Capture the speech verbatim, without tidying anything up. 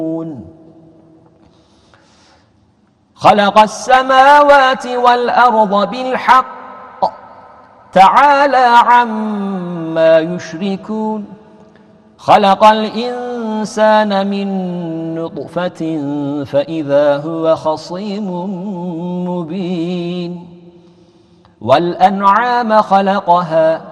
خلق السماوات والأرض بالحق تعالى عما يشركون خلق الإنسان من نطفة فإذا هو خصيم مبين والأنعام خلقها